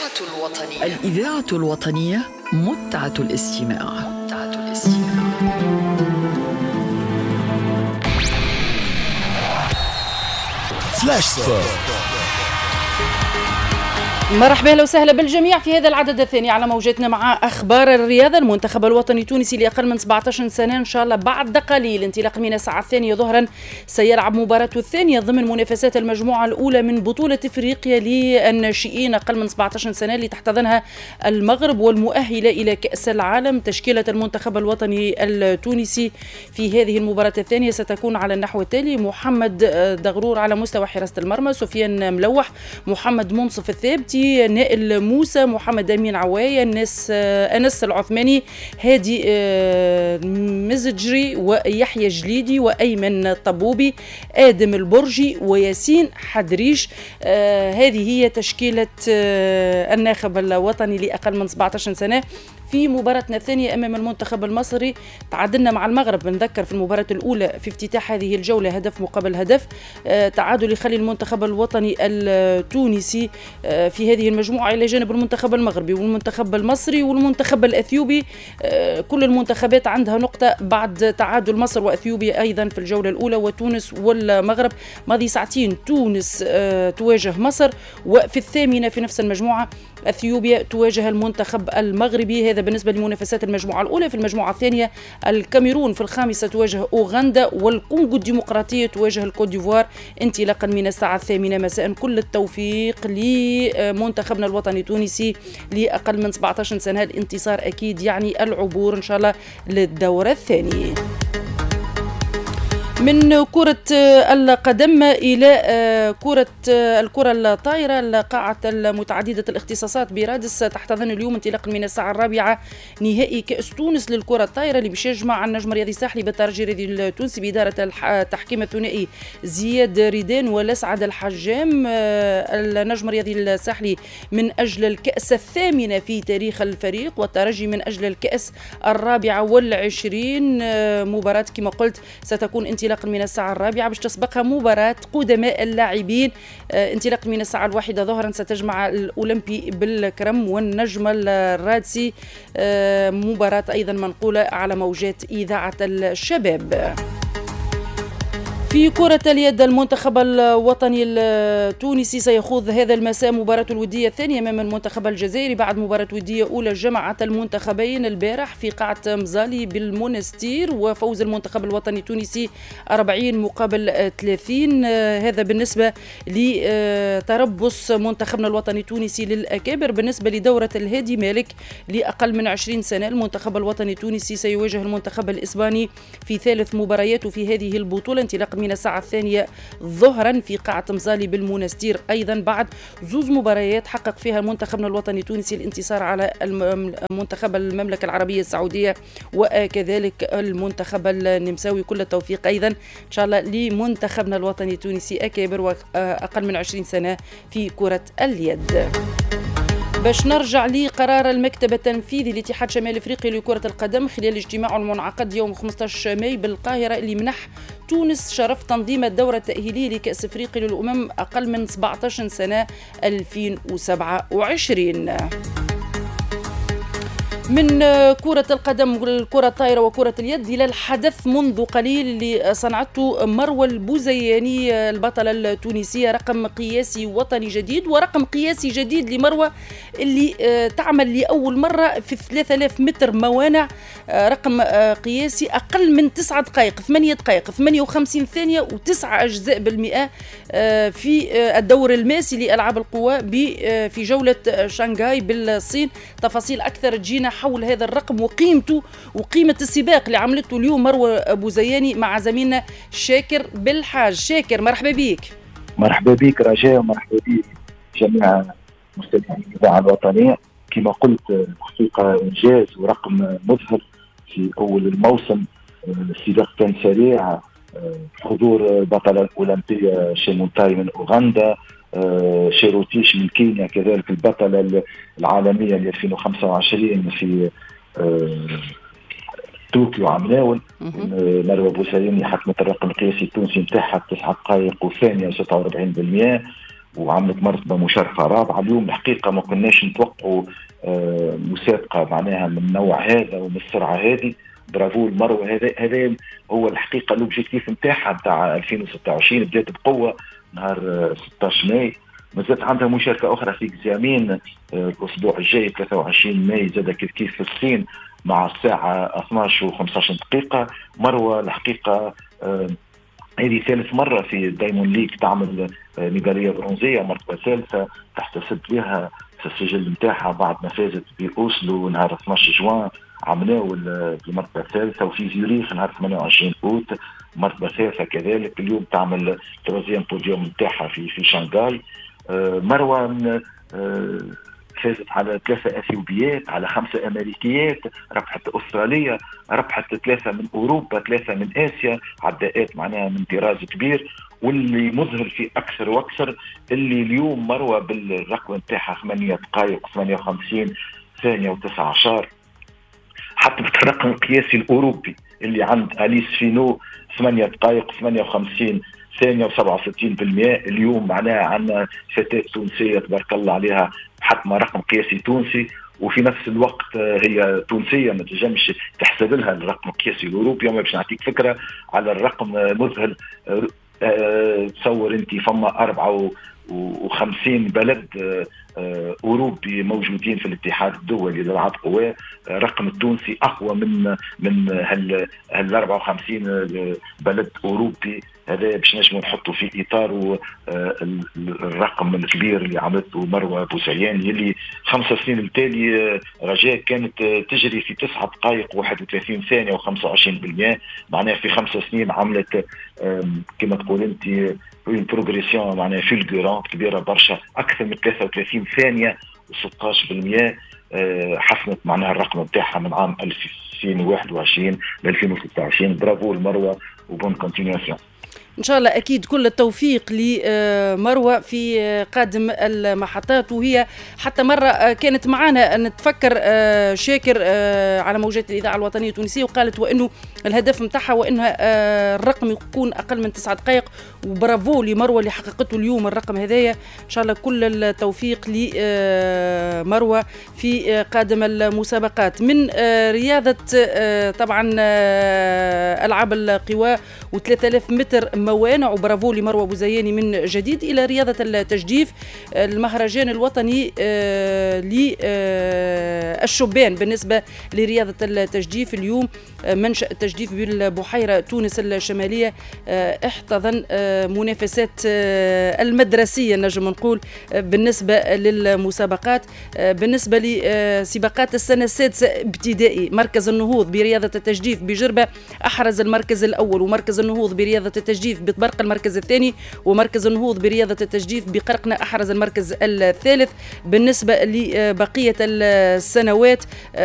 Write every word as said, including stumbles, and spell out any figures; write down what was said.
الإذاعة الوطنية الإذاعة الوطنية متعة الاستماع. متعة الاستماع. فلاش سبورت. مرحبا اهلا وسهلا بالجميع في هذا العدد الثاني على موجتنا مع اخبار الرياضه. المنتخب الوطني التونسي لاقل من سبعة عشر سنه ان شاء الله بعد قليل انطلاق من الساعه الثانيه ظهرا سيلعب مباراته الثانيه ضمن منافسات المجموعه الاولى من بطوله افريقيا للناشئين اقل من سبعة عشر سنه اللي تحتضنها المغرب والمؤهله الى كاس العالم. تشكيله المنتخب الوطني التونسي في هذه المباراه الثانيه ستكون على النحو التالي: محمد دغرور على مستوى حراسه المرمى، سفيان ملوح، محمد منصف الثابتي، نائل موسى، محمد أمين عواية، أنس أنس العثماني، هادي مزجري، ويحيى جليدي، وأيمن الطبوبي، آدم البرجي، وياسين حدريش. آه هذه هي تشكيلة آه الناخب الوطني لأقل من سبعة عشر سنة في مباراتنا الثانية أمام المنتخب المصري. تعادلنا مع المغرب، نذكر في المباراة الأولى في افتتاح هذه الجولة هدف مقابل هدف. آه تعادل يخلي المنتخب الوطني التونسي آه في هذه المجموعة إلى جانب المنتخب المغربي والمنتخب المصري والمنتخب الأثيوبي. آه كل المنتخبات عندها نقطة بعد تعادل مصر وأثيوبيا أيضا في الجولة الأولى، وتونس والمغرب. ماضي ساعتين تونس آه تواجه مصر، وفي الثامنة في نفس المجموعة أثيوبيا تواجه المنتخب المغربي. هذا بالنسبة لمنافسات المجموعة الأولى. في المجموعة الثانية الكاميرون في الخامسة تواجه أوغندا، والكونغو الديمقراطية تواجه الكوت ديفوار انطلاقا من الساعة الثامنة مساء. كل التوفيق لمنتخبنا الوطني التونسي لأقل من سبعة عشر سنة. الانتصار أكيد يعني العبور إن شاء الله للدور الثاني. من كرة القدم إلى كرة الكرة الطائرة، قاعة المتعددة الاختصاصات برادس تحتضن اليوم انطلاقا من الساعة الرابعة نهائي كأس تونس للكرة الطائرة اللي باش يجمع النجم الرياضي الساحلي بالترجي الرياضي التونسي بإدارة التحكيم الثنائي زياد ريدان والأسعد الحجام. النجم الرياضي الساحلي من أجل الكأس الثامنة في تاريخ الفريق، والترجي من أجل الكأس الرابعة والعشرين. مباراة كما قلت ستكون انطلاقا من الساعة الرابعة باش تسبقها مباراة قدماء اللاعبين انطلاقا من الساعة الواحدة ظهرا ستجمع الأولمبي بالكرم والنجم الرادسي. مباراة أيضا منقولة على موجات إذاعة الشباب. في كرة اليد المنتخب الوطني التونسي سيخوض هذا المساء مباراة الودية الثانية أمام المنتخب الجزائري بعد مباراة ودية أولى جمعت المنتخبين البارح في قاعة مزالي بالمونستير، وفوز المنتخب الوطني التونسي أربعين مقابل ثلاثين. هذا بالنسبة لتربص منتخبنا الوطني التونسي للأكابر. بالنسبة لدورة الهادي مالك لأقل من عشرين سنة، المنتخب الوطني التونسي سيواجه المنتخب الإسباني في ثالث مبارياته في هذه البطولة انطلاقا من الساعة الثانية ظهرا في قاعة مزالي بالمونستير. أيضا بعد زوز مباريات حقق فيها منتخبنا الوطني التونسي الانتصار على المنتخب المملكة العربية السعودية وكذلك المنتخب النمساوي. كل التوفيق أيضا إن شاء الله لمنتخبنا الوطني التونسي أكابر وأقل من عشرين سنة في كرة اليد. باش نرجع لقرار المكتب التنفيذي لاتحاد شمال افريقيا لكرة القدم خلال اجتماعه المنعقد يوم خمسة عشر ماي بالقاهرة اللي منح تونس شرف تنظيم الدورة التأهيلية لكأس افريقيا للأمم أقل من سبعة عشر سنة ألفين وسبعة وعشرين. من كرة القدم والكرة الطائرة وكرة اليد إلى الحدث منذ قليل اللي صنعته مروة البوزياني البطلة التونسية. رقم قياسي وطني جديد ورقم قياسي جديد لمروة اللي تعمل لأول مرة في ثلاثة آلاف متر موانع. رقم قياسي أقل من تسعة دقائق ثمانية دقائق ثمانية وخمسين ثانية وتسعة أجزاء بالمئة في الدور الماسي لألعاب القوى في جولة شنغهاي بالصين. تفاصيل أكثر تجينا حول هذا الرقم وقيمته وقيمة السباق اللي عملته اليوم مروة بوزياني مع زميلنا شاكر بالحاج. شاكر مرحبا بيك. مرحبا بيك رجاء، ومرحبا بيك جميع مستمعين الإذاعة الوطنية. كما قلت حقيقة إنجاز ورقم مذهل في أول الموسم. السباق كان سريع، حضور بطلة الأولمبية شيمونتاي من أوغندا، شيروتيش من كينيا كذلك البطلة العالمية ل ألفين وخمسة وعشرين في طوكيو عملاول. مروة بوزياني حكمت الرقم القياسي التونسي نتاعها تسعة دقائق وثانية وستة وأربعين بالمئة، وعملت مرتبة مشرفة رابعة. اليوم الحقيقة ما كناش نتوقعوا مسابقة معناها من النوع هذا ومن السرعة هذه. برافو المروة. هذا هذا هو الحقيقة الأوبجيكتيف نتاعها نتاع ألفين وستة وعشرين، بدأت بقوة نهار ستة عشر ماي، مازالت عندها مشاركة أخرى في إكزامين الأسبوع الجاي ثلاثة وعشرين ماي زاد كيف كيف في الصين مع الساعة اثناش وخمسة عشر دقيقة. مروة الحقيقة هذه ثالث مرة في دايمون ليج تعمل ميدالية برونزية، مرتبة ثالثة تحتسب لها في السجل نتاعها بعد ما فازت بأوسلو نهار اثناش جوان عملوا المرتبة الثالثة، وفي زيوريخ نهار ثمانية وعشرين أوت مرتبة ثالثة كذلك. اليوم تعمل تروزيام بوديوم نتاعها في في شنغهاي. مروة من فازت على ثلاثة اثيوبيات، على خمسة امريكيات، ربحت استراليا، ربحت ثلاثة من اوروبا، ثلاثة من اسيا، عداءات معناها من طراز كبير. واللي مظهر في اكثر واكثر اللي اليوم مروة بالرقم نتاعها ثمانية دقائق ثمانية وخمسين ثانية وتسعة عشر، حتى بالرقم القياسي الاوروبي اللي عند اليس فينو ثمانية دقائق ثمانية وخمسين ثانية وسبعة وستين بالمئة. اليوم معناها عندنا فتاة تونسية تبارك الله عليها حتى رقم قياسي تونسي، وفي نفس الوقت هي تونسية ما تنجمش تحسب لها الرقم القياسي الأوروبي. يوم باش نعطيك فكرة على الرقم مذهل، تصور انت فما أربعة وخمسين بلد أوروبي موجودين في الاتحاد الدولي للألعاب قوى. رقم التونسي أقوى من من هال هال أربعة وخمسين بلد أوروبي. هذا باش نجموا نحطوا في إطار الرقم الكبير اللي عملته مروة بوسعياني اللي خمسة سنين التالي رجاء كانت تجري في تسعة دقائق واحد وثلاثين ثانية وخمسة وعشرين بالمئة. معناها في خمسة سنين عملت كما تقول أنت بروغريسيون معناها فولغورانت كبيرة برشا، أكثر من ثلاثة وثلاثين ثانية وستة عشر بالمئة. حسنت معناها الرقم بتاعها من عام ألفين وواحد وعشرين ل ألفين وستة وعشرين. برافو المروة وبون كونتينياسيون. إن شاء الله أكيد كل التوفيق لمروة في قادم المحطات. وهي حتى مرة كانت معنا نتفكر شاكر على موجات الإذاعة الوطنية التونسية وقالت وإنه الهدف متاعها وإنها الرقم يكون أقل من تسعة دقائق. وبرافو لمروة اللي حققته اليوم الرقم هذايا. إن شاء الله كل التوفيق لمروة في قادم المسابقات. من رياضة طبعا ألعاب القوى وثلاثة آلاف متر موانع، وبرافو لمروة بوزياني من جديد، إلى رياضة التجديف المهرجان الوطني للشبان. بالنسبة لرياضة التجديف اليوم منشأ التجديف بالبحيرة تونس الشمالية احتضن منافسات المدرسية نجم نقول بالنسبة للمسابقات. بالنسبة لسباقات السنة السادسة ابتدائي، مركز النهوض برياضة التجديف بجربة أحرز المركز الأول، ومركز النهوض برياضة التجديف بطبرق المركز الثاني، ومركز النهوض برياضة التجديف بقرقنة أحرز المركز الثالث. بالنسبة لبقية السنوات